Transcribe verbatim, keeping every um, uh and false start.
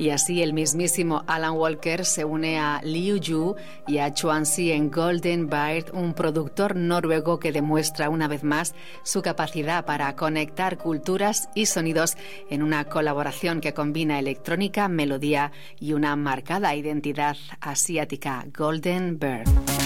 Y así el mismísimo Alan Walker se une a Liu Yu y a Chuanxi en Golden Bird, un productor noruego que demuestra una vez más su capacidad para conectar culturas y sonidos en una colaboración que combina electrónica, melodía y una marcada identidad asiática. Golden Bird.